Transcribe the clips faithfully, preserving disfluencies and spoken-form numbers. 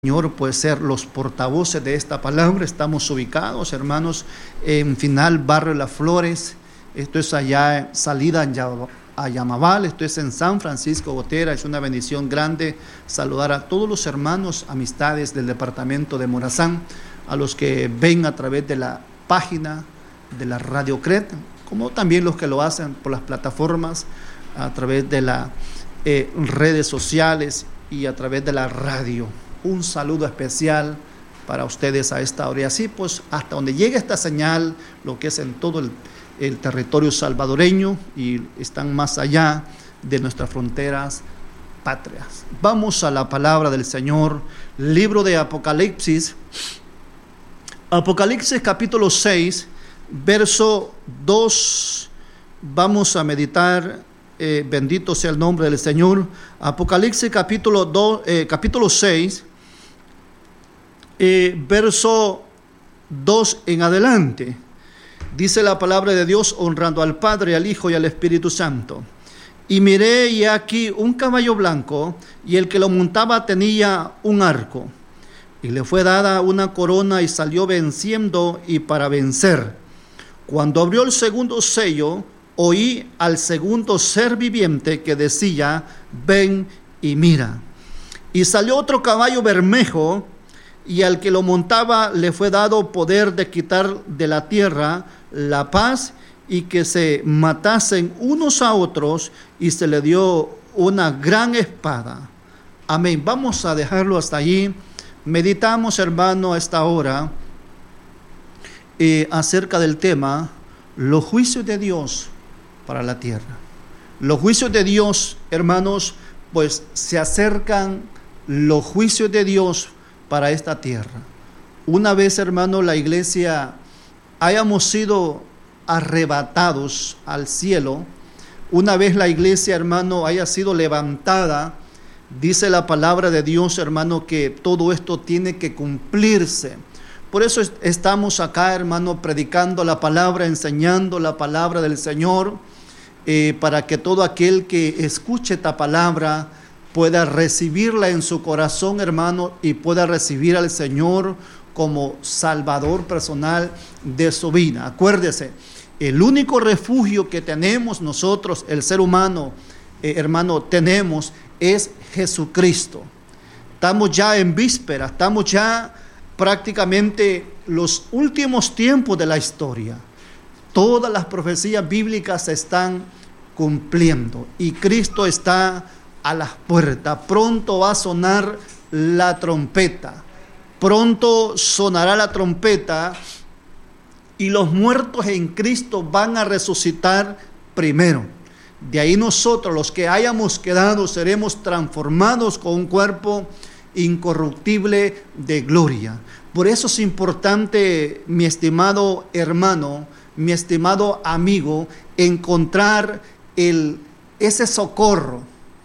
Señor, puede ser los portavoces de esta palabra. Estamos ubicados, hermanos, en Final Barrio Las Flores. Esto es allá, salida a Yamabal. Esto es en San Francisco Gotera. Es una bendición grande saludar a todos los hermanos, amistades del departamento de Morazán, a los que ven a través de la página de la Radio Cret, como también los que lo hacen por las plataformas, a través de las eh, redes sociales y a través de la radio. Un saludo especial para ustedes a esta hora. Y así pues, hasta donde llegue esta señal, lo que es en todo el, el territorio salvadoreño y están más allá de nuestras fronteras patrias. Vamos a la palabra del Señor, libro de Apocalipsis. Apocalipsis capítulo seis, verso dos. Vamos a meditar. Eh, bendito sea el nombre del Señor. Apocalipsis capítulo, dos, eh, capítulo seis. Eh, verso dos en adelante, dice la palabra de Dios, honrando al Padre, al Hijo y al Espíritu Santo. Y miré, y aquí un caballo blanco, y el que lo montaba tenía un arco, y le fue dada una corona, y salió venciendo y para vencer. Cuando abrió el segundo sello, oí al segundo ser viviente que decía: ven y mira. Y salió otro caballo bermejo, y al que lo montaba le fue dado poder de quitar de la tierra la paz, y que se matasen unos a otros, y se le dio una gran espada. Amén. Vamos a dejarlo hasta allí. Meditamos, hermano, a esta hora eh, acerca del tema los juicios de Dios para la tierra. Los juicios de Dios, hermanos, pues se acercan los juicios de Dios para esta tierra. Una vez, hermano, la iglesia hayamos sido arrebatados al cielo, una vez la iglesia, hermano, haya sido levantada, dice la palabra de Dios, hermano, que todo esto tiene que cumplirse. Por eso estamos acá, hermano, predicando la palabra, enseñando la palabra del Señor, eh, para que todo aquel que escuche esta palabra pueda recibirla en su corazón, hermano, y pueda recibir al Señor como Salvador personal de su vida. Acuérdese, el único refugio que tenemos nosotros, el ser humano, eh, hermano, tenemos es Jesucristo. Estamos ya en víspera, estamos ya prácticamente los últimos tiempos de la historia. Todas las profecías bíblicas se están cumpliendo y Cristo está a las puertas. Pronto va a sonar la trompeta. Pronto sonará la trompeta y los muertos en Cristo van a resucitar primero. De ahí nosotros, los que hayamos quedado, seremos transformados con un cuerpo incorruptible de gloria. Por eso es importante, mi estimado hermano, mi estimado amigo, encontrar el, ese socorro,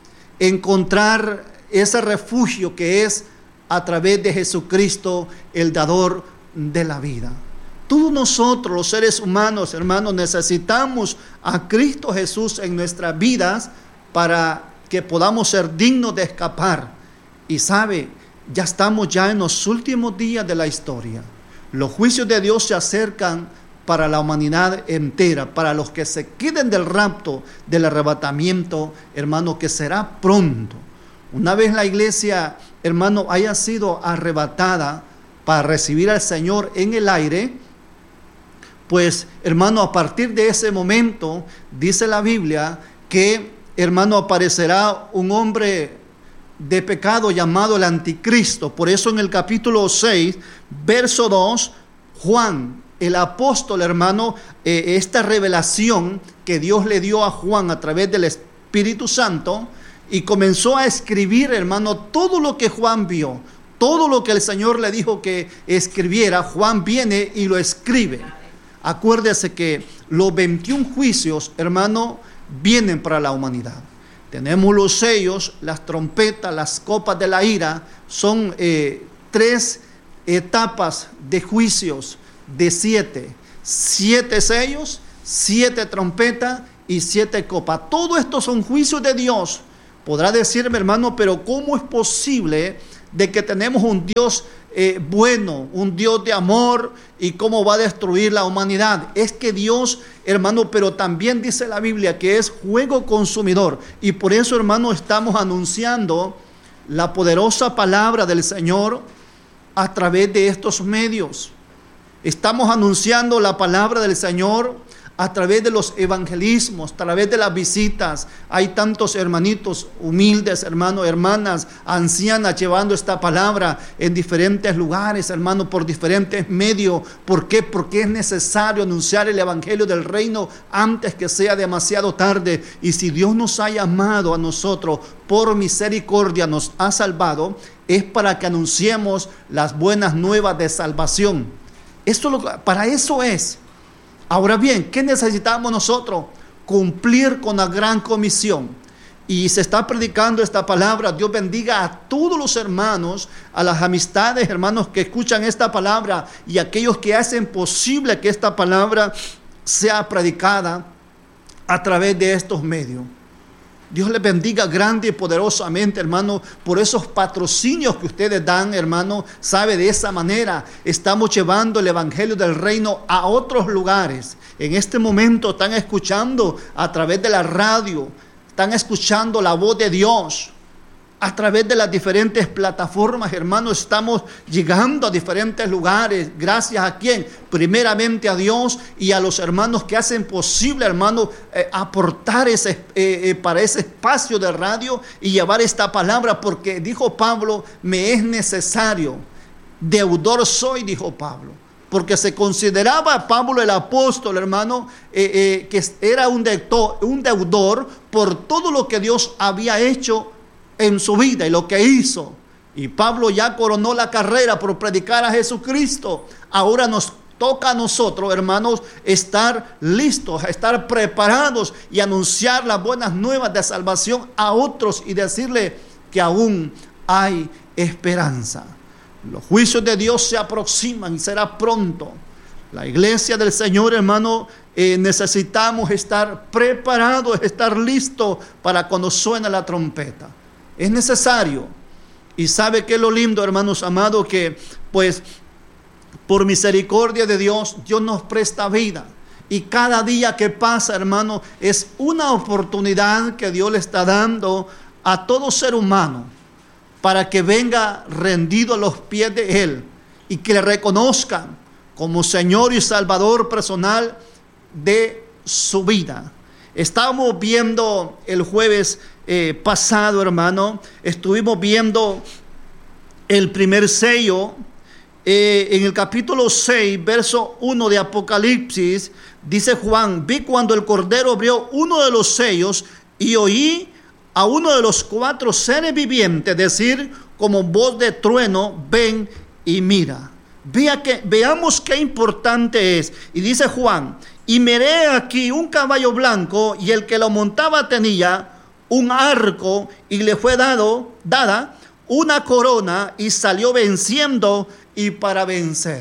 encontrar ese refugio que es a través de Jesucristo, el dador de la vida. Todos nosotros, los seres humanos, hermanos, necesitamos a Cristo Jesús en nuestras vidas para que podamos ser dignos de escapar. Y sabe, ya estamos ya en los últimos días de la historia. Los juicios de Dios se acercan para la humanidad entera, para los que se queden del rapto, del arrebatamiento, hermano, que será pronto. Una vez la iglesia, hermano, haya sido arrebatada para recibir al Señor en el aire, pues, hermano, a partir de ese momento, dice la Biblia, que, hermano, aparecerá un hombre de pecado llamado el anticristo. Por eso en el capítulo seis, verso dos, Juan, el apóstol, hermano, eh, esta revelación que Dios le dio a Juan a través del Espíritu Santo, y comenzó a escribir, hermano, todo lo que Juan vio, todo lo que el Señor le dijo que escribiera. Juan viene y lo escribe. Acuérdese que los veintiún juicios, hermano, vienen para la humanidad. Tenemos los sellos, las trompetas, las copas de la ira. Son eh, tres etapas de juicios de siete. Siete sellos, siete trompetas y siete copas. Todo esto son juicios de Dios. Podrá decirme, hermano, pero ¿cómo es posible de que tenemos un Dios eh, bueno, un Dios de amor y cómo va a destruir la humanidad. Es que Dios, hermano, pero también dice la Biblia que es fuego consumidor. Y por eso, hermano, estamos anunciando la poderosa palabra del Señor a través de estos medios. Estamos anunciando la palabra del Señor a través de los evangelismos, a través de las visitas. Hay tantos hermanitos humildes, hermanos, hermanas, ancianas, llevando esta palabra en diferentes lugares, hermanos, por diferentes medios. ¿Por qué? Porque es necesario anunciar el evangelio del reino antes que sea demasiado tarde. Y si Dios nos ha llamado a nosotros, por misericordia nos ha salvado, es para que anunciemos las buenas nuevas de salvación. Esto lo, para eso es. Ahora bien, ¿qué necesitamos nosotros? Cumplir con la gran comisión. Y se está predicando esta palabra. Dios bendiga a todos los hermanos, a las amistades, hermanos, que escuchan esta palabra y aquellos que hacen posible que esta palabra sea predicada a través de estos medios. Dios les bendiga grande y poderosamente, hermano, por esos patrocinios que ustedes dan, hermano. Sabe, de esa manera estamos llevando el evangelio del reino a otros lugares. En este momento están escuchando a través de la radio, están escuchando la voz de Dios a través de las diferentes plataformas, hermanos. Estamos llegando a diferentes lugares. ¿Gracias a quién? Primeramente a Dios y a los hermanos que hacen posible, hermano, eh, aportar ese, eh, eh, para ese espacio de radio y llevar esta palabra, porque dijo Pablo, me es necesario, deudor soy, dijo Pablo, porque se consideraba Pablo el apóstol, hermano, eh, eh, que era un deudor, un deudor por todo lo que Dios había hecho en su vida y lo que hizo. Y Pablo ya coronó la carrera por predicar a Jesucristo. Ahora nos toca a nosotros, hermanos, estar listos, estar preparados y anunciar las buenas nuevas de salvación a otros y decirle que aún hay esperanza. Los juicios de Dios se aproximan y será pronto. La iglesia del Señor, hermano, eh, necesitamos estar preparados, estar listos para cuando suene la trompeta. Es necesario. Y sabe que es lo lindo, hermanos amados, que pues por misericordia de Dios, Dios nos presta vida. Y cada día que pasa, hermano, es una oportunidad que Dios le está dando a todo ser humano para que venga rendido a los pies de Él y que le reconozcan como Señor y Salvador personal de su vida. Estábamos viendo el jueves eh, pasado, hermano, estuvimos viendo el primer sello eh, en el capítulo seis, verso uno de Apocalipsis. Dice Juan, vi cuando el Cordero abrió uno de los sellos y oí a uno de los cuatro seres vivientes decir como voz de trueno, ven y mira. Vea que, veamos qué importante es. Y dice Juan, y miré aquí un caballo blanco, y el que lo montaba tenía un arco, y le fue dado, dada una corona, y salió venciendo y para vencer.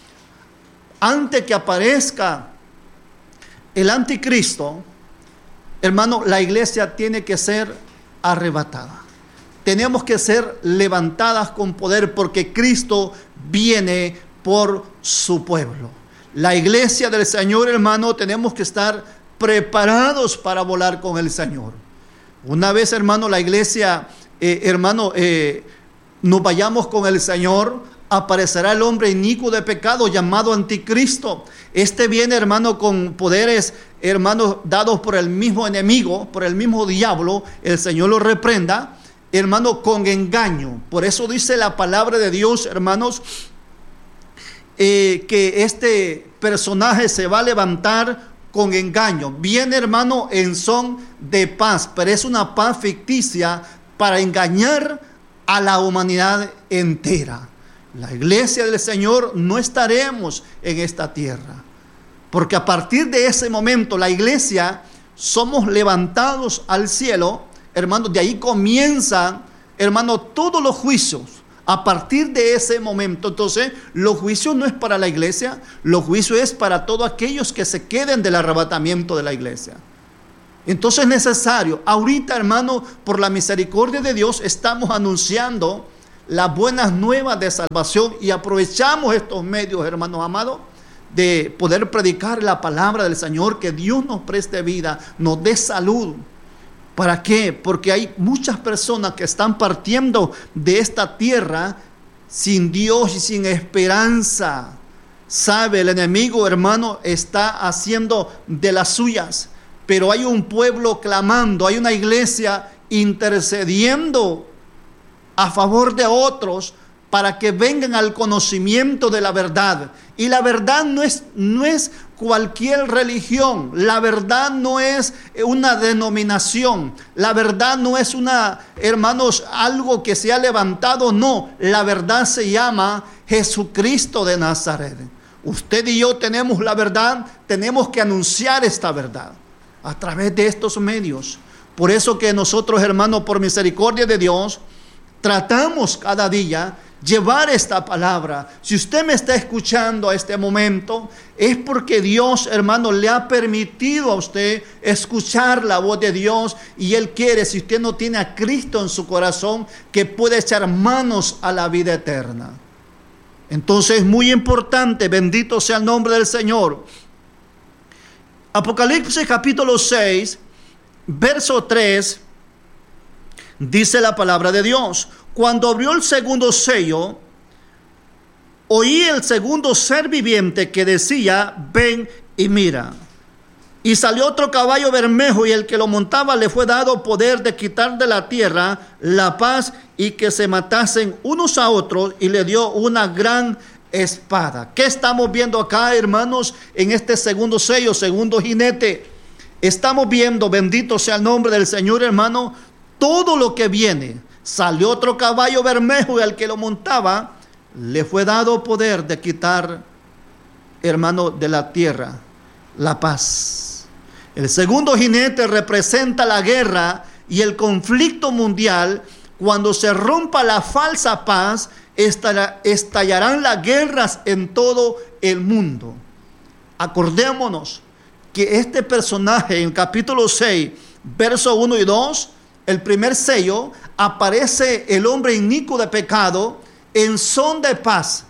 Antes que aparezca el anticristo, hermano, la iglesia tiene que ser arrebatada. Tenemos que ser levantadas con poder, porque Cristo viene por su pueblo. La iglesia del Señor, hermano, tenemos que estar preparados para volar con el Señor. Una vez, hermano, la iglesia, eh, hermano, eh, nos vayamos con el Señor, aparecerá el hombre inicuo de pecado llamado anticristo. Este viene, hermano, con poderes, hermano, dados por el mismo enemigo, por el mismo diablo. El Señor lo reprenda, hermano, con engaño. Por eso dice la palabra de Dios, hermanos, eh, que este personaje se va a levantar con engaño. Viene, hermano, en son de paz, pero es una paz ficticia para engañar a la humanidad entera. La iglesia del Señor no estaremos en esta tierra, porque a partir de ese momento la iglesia somos levantados al cielo, hermano. De ahí comienzan, hermano, todos los juicios. A partir de ese momento, entonces, los juicios no es para la iglesia, los juicios es para todos aquellos que se queden del arrebatamiento de la iglesia. Entonces es necesario, ahorita, hermano, por la misericordia de Dios, estamos anunciando las buenas nuevas de salvación y aprovechamos estos medios, hermanos amados, de poder predicar la palabra del Señor, que Dios nos preste vida, nos dé salud. ¿Para qué? Porque hay muchas personas que están partiendo de esta tierra sin Dios y sin esperanza. Sabe, el enemigo, hermano, está haciendo de las suyas, pero hay un pueblo clamando, hay una iglesia intercediendo a favor de otros para que vengan al conocimiento de la verdad. Y la verdad no es, no es cualquier religión, la verdad no es una denominación, la verdad no es una, hermanos, algo que se ha levantado, no, la verdad se llama Jesucristo de Nazaret. Usted y yo tenemos la verdad, tenemos que anunciar esta verdad a través de estos medios. Por eso que nosotros, hermanos, por misericordia de Dios, tratamos cada día llevar esta palabra. Si usted me está escuchando a este momento, es porque Dios, hermano, le ha permitido a usted escuchar la voz de Dios, y Él quiere, si usted no tiene a Cristo en su corazón, que pueda echar manos a la vida eterna. Entonces es muy importante, bendito sea el nombre del Señor. Apocalipsis capítulo seis, verso tres, dice la palabra de Dios: cuando abrió el segundo sello, oí el segundo ser viviente que decía: ven y mira. Y salió otro caballo bermejo, y el que lo montaba le fue dado poder de quitar de la tierra la paz, y que se matasen unos a otros, y le dio una gran espada. ¿Qué estamos viendo acá, hermanos, en este segundo sello, segundo jinete? Estamos viendo, bendito sea el nombre del Señor, hermano, todo lo que viene. Salió otro caballo bermejo, y al que lo montaba le fue dado poder de quitar, hermano, de la tierra la paz. El segundo jinete representa la guerra y el conflicto mundial. Cuando se rompa la falsa paz, estallarán las guerras en todo el mundo. Acordémonos que este personaje en capítulo seis, verso uno y dos, el primer sello, aparece el hombre inicuo de pecado en son de paz.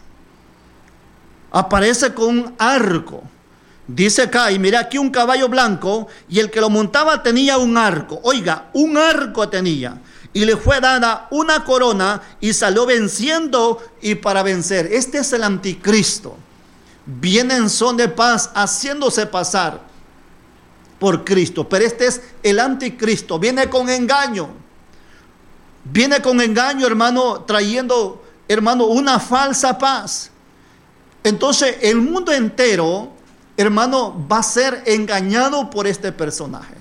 Aparece con un arco. Dice acá, y mira aquí un caballo blanco, y el que lo montaba tenía un arco. Oiga, un arco tenía. Y le fue dada una corona, y salió venciendo y para vencer. Este es el anticristo. Viene en son de paz, haciéndose pasar por Cristo. Pero este es el anticristo. Viene con engaño. Viene con engaño, hermano, trayendo, hermano, una falsa paz. Entonces, el mundo entero, hermano, va a ser engañado por este personaje.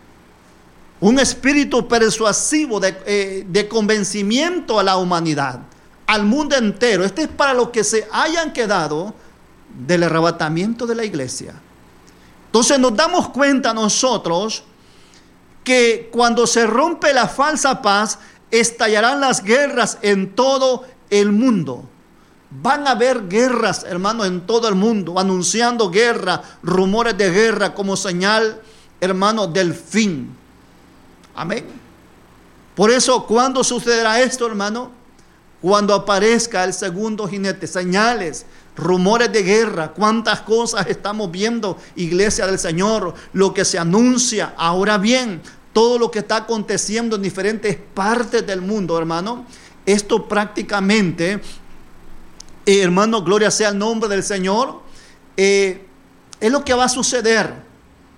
Un espíritu persuasivo de, eh, de convencimiento a la humanidad, al mundo entero. Este es para los que se hayan quedado del arrebatamiento de la iglesia. Entonces nos damos cuenta nosotros que cuando se rompe la falsa paz, estallarán las guerras en todo el mundo. Van a haber guerras, hermano, en todo el mundo, anunciando guerra, rumores de guerra como señal, hermano, del fin. Amén. Por eso, ¿cuándo sucederá esto, hermano? Cuando aparezca el segundo jinete. Señales, rumores de guerra. ¿Cuántas cosas estamos viendo, iglesia del Señor? Lo que se anuncia. Ahora bien, todo lo que está aconteciendo en diferentes partes del mundo, hermano, esto prácticamente, eh, hermano, gloria sea el nombre del Señor, eh, es lo que va a suceder.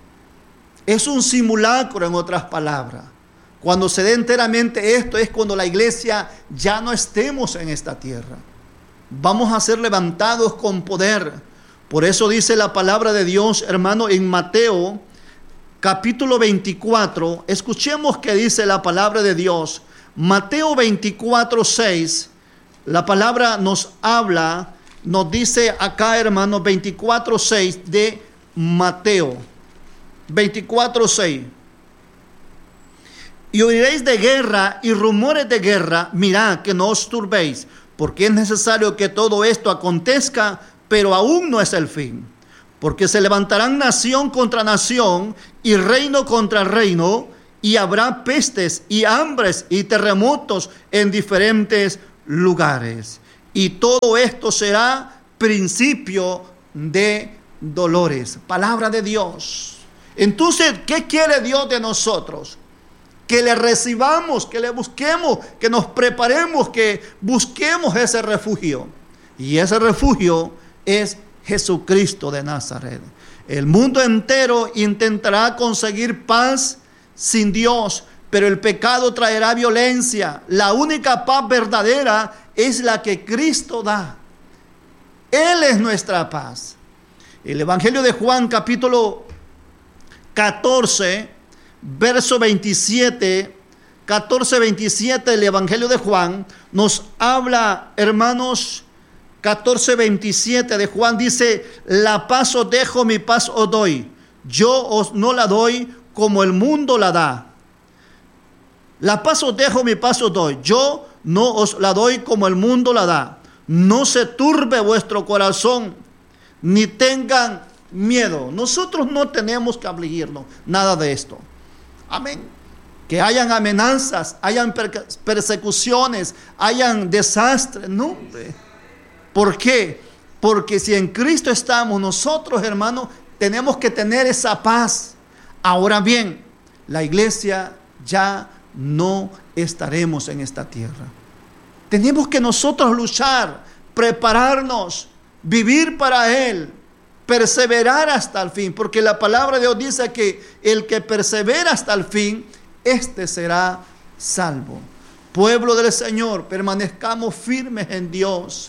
Es un simulacro, en otras palabras. Cuando se dé enteramente esto, es cuando la iglesia ya no estemos en esta tierra. Vamos a ser levantados con poder. Por eso dice la palabra de Dios, hermano, en Mateo capítulo veinticuatro. Escuchemos qué dice la palabra de Dios. Mateo veinticuatro, seis. La palabra nos habla, nos dice acá, hermano, veinticuatro, seis de Mateo. veinticuatro, seis. Y oiréis de guerra y rumores de guerra. Mirad que no os turbéis, porque es necesario que todo esto acontezca, pero aún no es el fin. Porque se levantarán nación contra nación y reino contra reino, y habrá pestes y hambres y terremotos en diferentes lugares. Y todo esto será principio de dolores. Palabra de Dios. Entonces, ¿qué quiere Dios de nosotros? Que le recibamos, que le busquemos, que nos preparemos, que busquemos ese refugio. Y ese refugio es Jesucristo de Nazaret. El mundo entero intentará conseguir paz sin Dios, pero el pecado traerá violencia. La única paz verdadera es la que Cristo da. Él es nuestra paz. El Evangelio de Juan, capítulo catorce, verso veintisiete, catorce, veintisiete del Evangelio de Juan, nos habla, hermanos, catorce, veintisiete de Juan, dice: la paz os dejo, mi paz os doy. Yo os no la doy como el mundo la da. La paz os dejo, mi paz os doy. Yo no os la doy como el mundo la da. No se turbe vuestro corazón, ni tengan miedo. Nosotros no tenemos que afligirnos, nada de esto. Amén. Que hayan amenazas, hayan persecuciones, hayan desastres. No. ¿Por qué? Porque si en Cristo estamos, nosotros, hermanos, tenemos que tener esa paz. Ahora bien, la iglesia ya no estaremos en esta tierra. Tenemos que nosotros luchar, prepararnos, vivir para Él, perseverar hasta el fin, porque la palabra de Dios dice que el que persevera hasta el fin, este será salvo. Pueblo del Señor, permanezcamos firmes en Dios.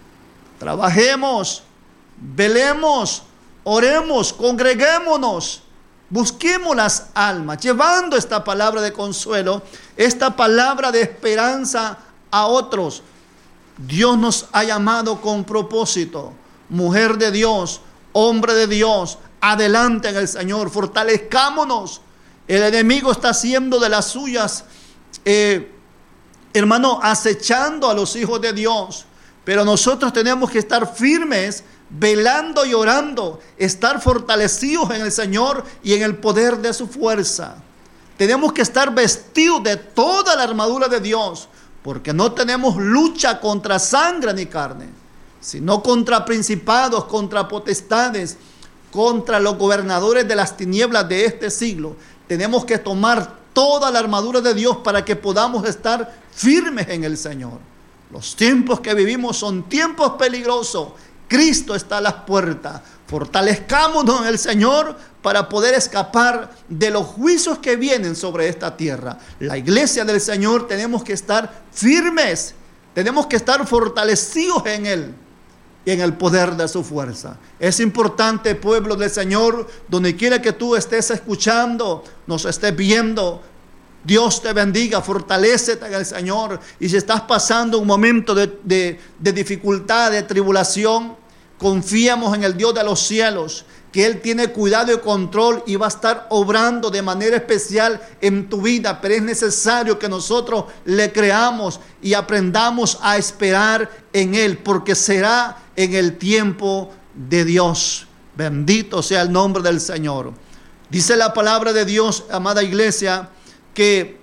Trabajemos, velemos, oremos, congreguémonos, busquemos las almas, llevando esta palabra de consuelo, esta palabra de esperanza a otros. Dios nos ha llamado con propósito. Mujer de Dios, hombre de Dios, adelante en el Señor, fortalezcámonos. El enemigo está haciendo de las suyas, eh, hermano, acechando a los hijos de Dios. Pero nosotros tenemos que estar firmes, velando y orando, estar fortalecidos en el Señor y en el poder de su fuerza. Tenemos que estar vestidos de toda la armadura de Dios, porque no tenemos lucha contra sangre ni carne, sino contra principados, contra potestades, contra los gobernadores de las tinieblas de este siglo. Tenemos que tomar toda la armadura de Dios para que podamos estar firmes en el Señor. Los tiempos que vivimos son tiempos peligrosos. Cristo está a las puertas. Fortalezcámonos en el Señor para poder escapar de los juicios que vienen sobre esta tierra. La iglesia del Señor tenemos que estar firmes. Tenemos que estar fortalecidos en Él y en el poder de su fuerza. Es importante, pueblo del Señor, donde quiera que tú estés escuchando, nos estés viendo, Dios te bendiga, fortalécete en el Señor. Y si estás pasando un momento de, de, de dificultad, de tribulación, confiamos en el Dios de los cielos, que Él tiene cuidado y control y va a estar obrando de manera especial en tu vida. Pero es necesario que nosotros le creamos y aprendamos a esperar en Él, porque será en el tiempo de Dios. Bendito sea el nombre del Señor. Dice la palabra de Dios, amada iglesia, que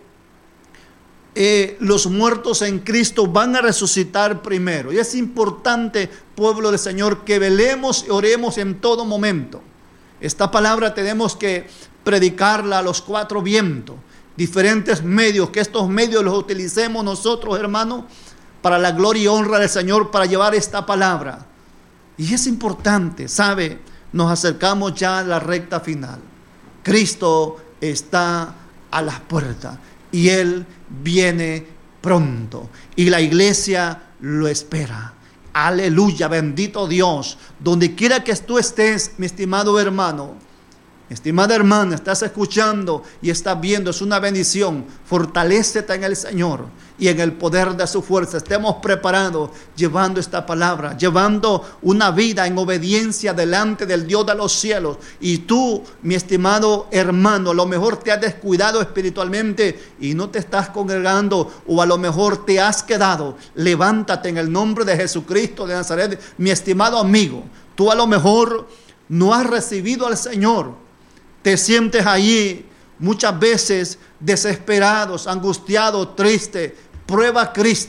eh, los muertos en Cristo van a resucitar primero. Y es importante, pueblo del Señor, que velemos y oremos en todo momento. Esta palabra tenemos que predicarla a los cuatro vientos, diferentes medios, que estos medios los utilicemos nosotros, hermanos, para la gloria y honra del Señor, para llevar esta palabra. Y es importante, ¿sabe? Nos acercamos ya a la recta final. Cristo está a las puertas y Él viene pronto y la iglesia lo espera. Aleluya, bendito Dios. Donde quiera que tú estés, mi estimado hermano, mi estimada hermana, estás escuchando y estás viendo, es una bendición. Fortalécete en el Señor y en el poder de su fuerza. Estemos preparados, llevando esta palabra, llevando una vida en obediencia delante del Dios de los cielos. Y tú, mi estimado hermano, a lo mejor te has descuidado espiritualmente y no te estás congregando, o a lo mejor te has quedado. Levántate en el nombre de Jesucristo de Nazaret, mi estimado amigo. Tú a lo mejor no has recibido al Señor. Te sientes allí muchas veces desesperados, angustiado, triste. Prueba a Cristo.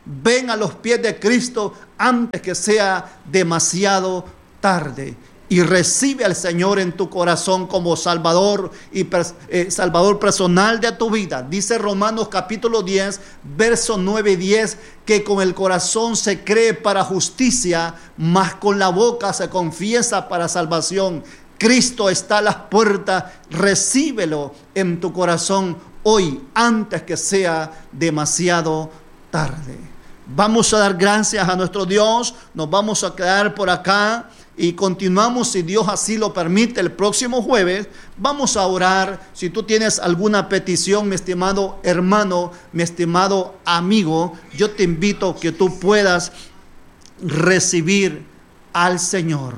Ven a los pies de Cristo antes que sea demasiado tarde. Y recibe al Señor en tu corazón como Salvador y eh, Salvador personal de tu vida. Dice Romanos capítulo diez, versos nueve y diez, que con el corazón se cree para justicia, mas con la boca se confiesa para salvación. Cristo está a las puertas, recíbelo en tu corazón hoy, antes que sea demasiado tarde. Vamos a dar gracias a nuestro Dios, nos vamos a quedar por acá y continuamos, si Dios así lo permite, el próximo jueves. Vamos a orar. Si tú tienes alguna petición, mi estimado hermano, mi estimado amigo, yo te invito a que tú puedas recibir al Señor.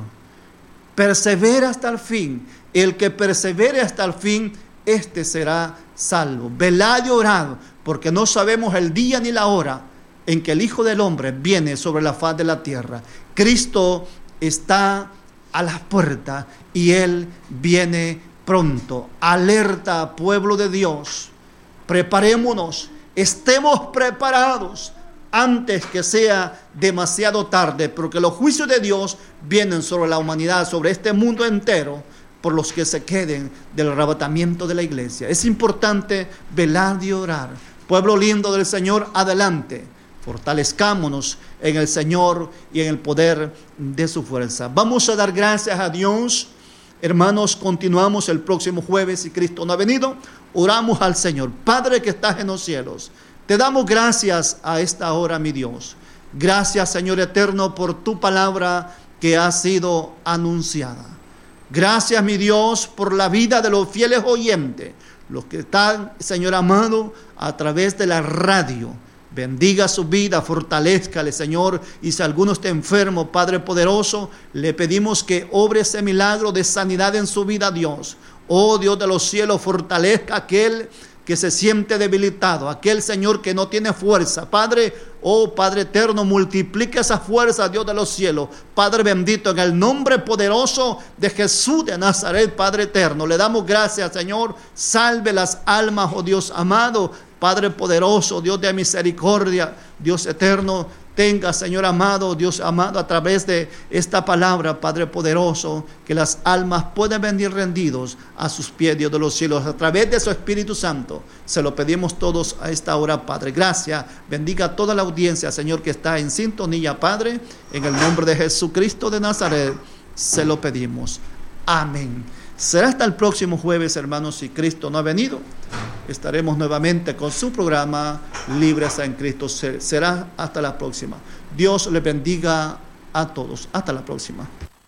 Persevera hasta el fin. El que persevere hasta el fin, este será salvo. Velad y orad, porque no sabemos el día ni la hora en que el Hijo del Hombre viene sobre la faz de la tierra. Cristo está a las puertas y Él viene pronto. Alerta, pueblo de Dios. Preparémonos, estemos preparados antes que sea demasiado tarde, porque los juicios de Dios vienen sobre la humanidad, sobre este mundo entero, por los que se queden del arrebatamiento de la iglesia. Es importante velar y orar. Pueblo lindo del Señor, adelante. Fortalezcámonos en el Señor y en el poder de su fuerza. Vamos a dar gracias a Dios. Hermanos, continuamos el próximo jueves, si Cristo no ha venido. Oramos al Señor. Padre que estás en los cielos, te damos gracias a esta hora, mi Dios. Gracias, Señor eterno, por tu palabra que ha sido anunciada. Gracias, mi Dios, por la vida de los fieles oyentes, los que están, Señor amado, a través de la radio. Bendiga su vida, fortalézcale, Señor. Y si alguno está enfermo, Padre poderoso, le pedimos que obre ese milagro de sanidad en su vida, Dios. Oh Dios de los cielos, fortalezca a aquel que se siente debilitado, aquel, Señor, que no tiene fuerza. Padre, oh Padre eterno, multiplica esa fuerza, Dios de los cielos. Padre bendito, en el nombre poderoso de Jesús de Nazaret, Padre eterno, le damos gracias, Señor. Salve las almas, oh Dios amado. Padre poderoso, Dios de misericordia, Dios eterno, tenga, Señor amado, Dios amado, a través de esta palabra, Padre poderoso, que las almas puedan venir rendidos a sus pies, Dios de los cielos, a través de su Espíritu Santo. Se lo pedimos todos a esta hora, Padre. Gracias. Bendiga a toda la audiencia, Señor, que está en sintonía, Padre. En el nombre de Jesucristo de Nazaret, se lo pedimos. Amén. Será hasta el próximo jueves, hermanos, si Cristo no ha venido. Estaremos nuevamente con su programa Libres en Cristo. Será hasta la próxima. Dios les bendiga a todos. Hasta la próxima.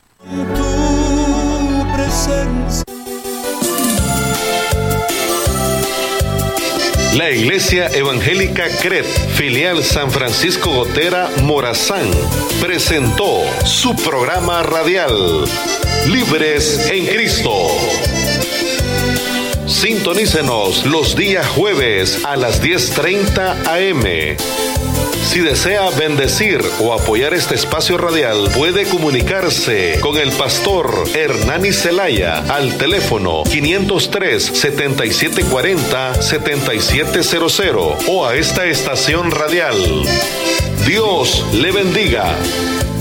Tu presencia. La Iglesia Evangélica C R E T, filial San Francisco Gotera, Morazán, presentó su programa radial Libres en Cristo. Sintonícenos los días jueves a las diez treinta a eme. Si desea bendecir o apoyar este espacio radial, puede comunicarse con el pastor Hernani Zelaya al teléfono quinientos tres, setenta y siete cuarenta, setenta y siete cero cero o a esta estación radial. Dios le bendiga.